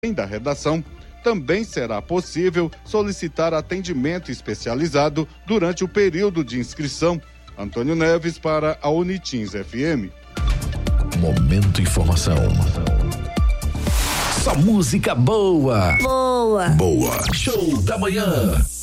Além da redação, também será possível solicitar atendimento especializado durante o período de inscrição. Antônio Neves para a Unitins FM. Momento Informação. Só música boa. Boa. Boa. Show da manhã.